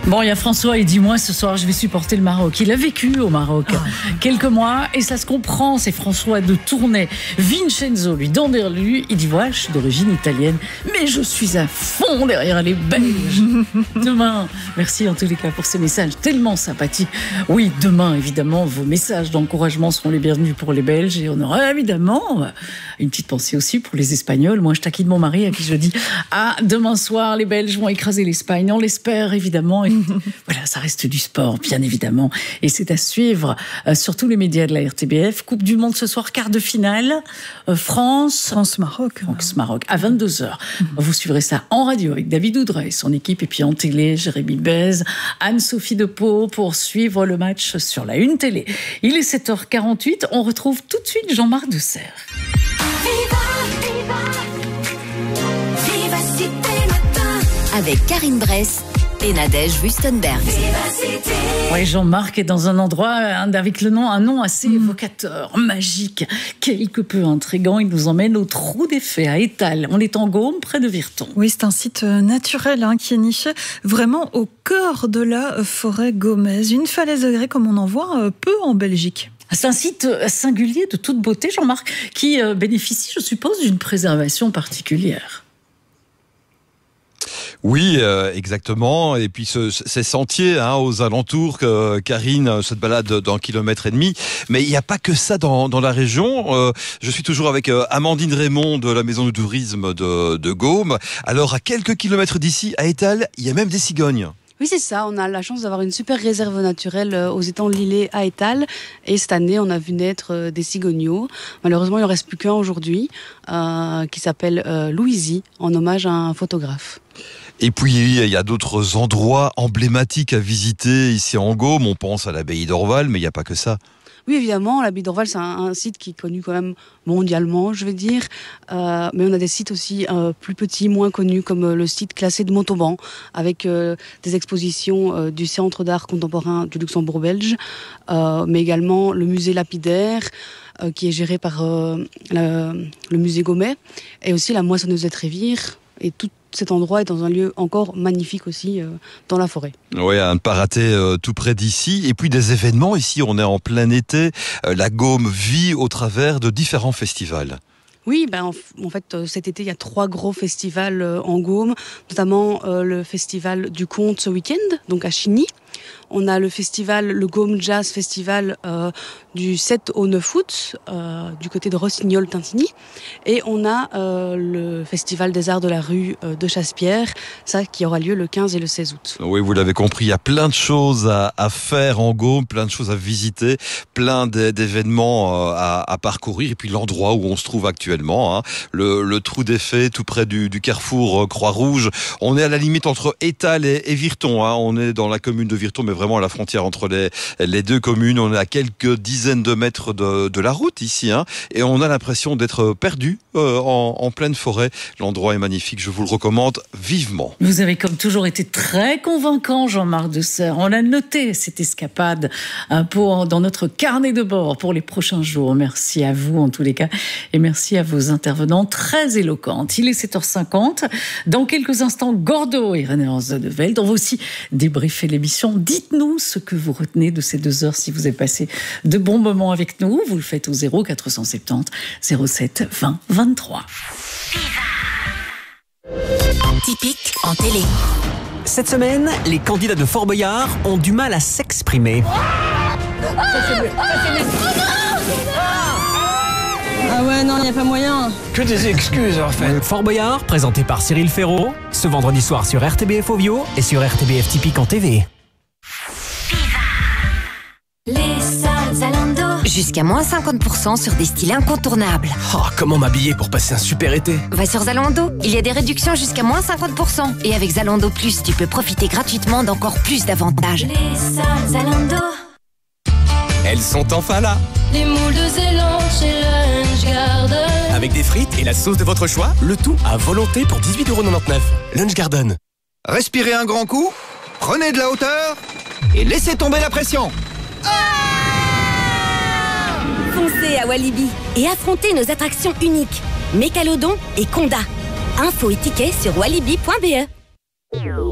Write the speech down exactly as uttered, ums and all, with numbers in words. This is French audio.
Bon, il y a François, et dis-moi, ce soir, je vais supporter le Maroc. Il a vécu au Maroc ah. quelques mois, et ça se comprend, c'est François de Tournai. Vincenzo, lui, d'Anderlu, il dit, voilà, je suis d'origine italienne, mais je suis à fond derrière les Belges. Demain, merci en tous les cas pour ces messages tellement sympathiques. Oui, demain, évidemment, vos messages d'encouragement seront les bienvenus pour les Belges, et on aura évidemment une petite pensée aussi pour les Espagnols. Moi, je taquine mon mari à qui je dis, ah, demain soir, les Belges vont écraser l'Espagne. On l'espère, évidemment. Et voilà, ça reste du sport, bien évidemment. Et c'est à suivre euh, sur tous les médias de la R T B F. Coupe du Monde ce soir, quart de finale. Euh, France. France-Maroc. France-Maroc, à vingt-deux heures. Mmh. Vous suivrez ça en radio avec David Oudret et son équipe. Et puis en télé, Jérémy Bèze, Anne-Sophie Depeau pour suivre le match sur la Une télé. Il est sept heures quarante-huit. On retrouve tout de suite Jean-Marc Deserre. Viva, viva, Vivacité Matin. Avec Karine Bress et Nadège Wüstenberg. Oui, Jean-Marc est dans un endroit avec le nom, un nom assez mmh. évocateur, magique, quelque peu intriguant. Il nous emmène au Trou des Fées à Étals. On est en Gaume, près de Virton. Oui, c'est un site naturel hein, qui est niché vraiment au cœur de la forêt gaumaise. Une falaise agréée comme on en voit peu en Belgique. C'est un site singulier de toute beauté, Jean-Marc, qui bénéficie, je suppose, d'une préservation particulière. Oui, euh, exactement. Et puis ce, ces sentiers hein, aux alentours, que Karine se balade d'un kilomètre et demi. Mais il n'y a pas que ça dans, dans la région. Euh, je suis toujours avec euh, Amandine Raymond de la Maison du Tourisme de, de Gaume. Alors à quelques kilomètres d'ici, à Étals, il y a même des cigognes. Oui, c'est ça. On a la chance d'avoir une super réserve naturelle aux étangs Lillet à Étals. Et cette année, on a vu naître des cigogneaux. Malheureusement, il n'en reste plus qu'un aujourd'hui, euh, qui s'appelle euh, Louisie, en hommage à un photographe. Et puis, il y a d'autres endroits emblématiques à visiter ici en Gaume. On pense à l'abbaye d'Orval, mais il n'y a pas que ça. Oui, évidemment, l'abbaye d'Orval, c'est un, un site qui est connu quand même mondialement, je vais dire. Euh, mais on a des sites aussi euh, plus petits, moins connus, comme le site classé de Montauban, avec euh, des expositions euh, du Centre d'art contemporain du Luxembourg belge, euh, mais également le musée lapidaire, euh, qui est géré par euh, le, le musée Gaumet, et aussi la moissonneuse de Trévire, et tout cet endroit est dans un lieu encore magnifique aussi, euh, dans la forêt. Oui, à ne pas rater euh, tout près d'ici. Et puis des événements, ici on est en plein été, euh, la Gaume vit au travers de différents festivals. Oui, ben, en, en fait, cet été, il y a trois gros festivals euh, en Gaume, notamment euh, le festival du Conte ce week-end, donc à Chigny. On a le festival, le Gaume Jazz Festival euh, du sept au neuf août, euh, du côté de Rossignol-Tintigny. Et on a euh, le Festival des Arts de la Rue euh, de Chassepierre, ça qui aura lieu le quinze et le seize août. Oui, vous l'avez compris, il y a plein de choses à, à faire en Gaume, plein de choses à visiter, plein d'événements à, à parcourir. Et puis l'endroit où on se trouve actuellement, hein, le, le Trou des Fées, tout près du, du carrefour Croix-Rouge. On est à la limite entre Étals et, et Virton. Hein. On est dans la commune de Virton, mais vraiment à la frontière entre les, les deux communes. On est à quelques dizaines de mètres de, de la route ici, hein, et on a l'impression d'être perdu euh, en, en pleine forêt. L'endroit est magnifique, je vous le recommande vivement. Vous avez comme toujours été très convaincant, Jean-Marc Deserre. On a noté cette escapade hein, pour, dans notre carnet de bord pour les prochains jours. Merci à vous en tous les cas, et merci à vos intervenants très éloquentes. Il est sept heures cinquante. Dans quelques instants, Gordo et René Hans de Velde. On va aussi débriefer l'émission. Dites-nous ce que vous retenez de ces deux heures si vous avez passé de bons moments avec nous. Vous le faites au zéro quatre cent soixante-dix zéro sept vingt vingt-trois. Typique en télé. Cette semaine, les candidats de Fort Boyard ont du mal à s'exprimer. Ah ouais, non, il n'y a pas moyen. Que des excuses en fait. Fort Boyard, présenté par Cyril Ferraud, ce vendredi soir sur R T B F Ovio et sur R T B F Typique en T V. Les soldes Zalando. Jusqu'à moins cinquante pour cent sur des styles incontournables. Oh, comment m'habiller pour passer un super été? Va sur Zalando, il y a des réductions jusqu'à moins cinquante pour cent. Et avec Zalando Plus, tu peux profiter gratuitement d'encore plus d'avantages. Les soldes Zalando. Elles sont enfin là. Les moules de Zélande chez Lunch Garden. Avec des frites et la sauce de votre choix, le tout à volonté pour dix-huit euros quatre-vingt-dix-neuf. Lunch Garden. Respirez un grand coup, prenez de la hauteur et laissez tomber la pression. Foncez à Walibi et affrontez nos attractions uniques, Mécalodon et Conda. Infos et tickets sur walibi point b e.